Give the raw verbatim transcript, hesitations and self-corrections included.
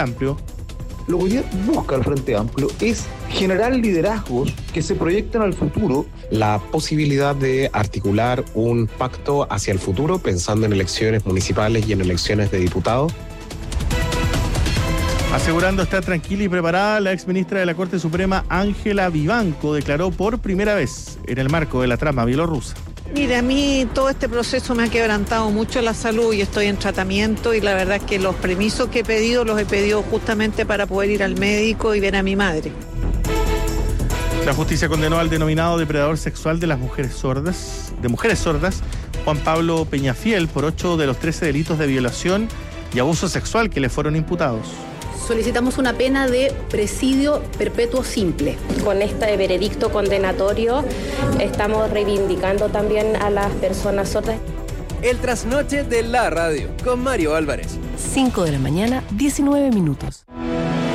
Amplio. Lo que hoy día busca el Frente Amplio es generar liderazgos que se proyecten al futuro. La posibilidad de articular un pacto hacia el futuro pensando en elecciones municipales y en elecciones de diputados. Asegurando estar tranquila y preparada, la exministra de la Corte Suprema, Ángela Vivanco, declaró por primera vez en el marco de la trama bielorrusa. Mira, a mí todo este proceso me ha quebrantado mucho la salud y estoy en tratamiento y la verdad es que los permisos que he pedido los he pedido justamente para poder ir al médico y ver a mi madre. La justicia condenó al denominado depredador sexual de las mujeres sordas, de mujeres sordas, Juan Pablo Peñafiel, por ocho de los trece delitos de violación y abuso sexual que le fueron imputados. Solicitamos una pena de presidio perpetuo simple. Con este veredicto condenatorio estamos reivindicando también a las personas sordas. El trasnoche de la radio con Mario Álvarez. cinco de la mañana, diecinueve minutos.